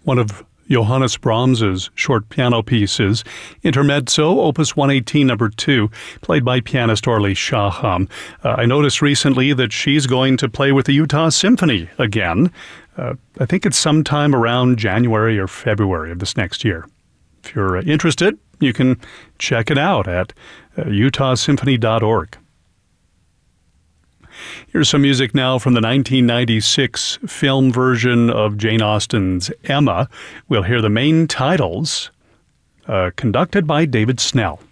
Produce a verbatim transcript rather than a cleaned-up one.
one of Johannes Brahms's short piano pieces, Intermezzo, Opus one eighteen, number two, played by pianist Orly Shaham. Uh, I noticed recently that she's going to play with the Utah Symphony again. Uh, I think it's sometime around January or February of this next year. If you're uh, interested, you can check it out at uh, utah symphony dot org. Here's some music now from the nineteen ninety-six film version of Jane Austen's Emma. We'll hear the main titles, uh, conducted by David Snell.